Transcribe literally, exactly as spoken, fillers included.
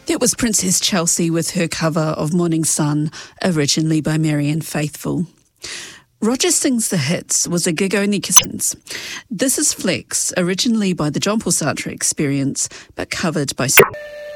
That was Princess Chelsea with her cover of Morning Sun, originally by Marianne Faithfull. Roger Sings the Hits was a gig only kiss. This is Flex, originally by the John Paul Sartre Experience, but covered by...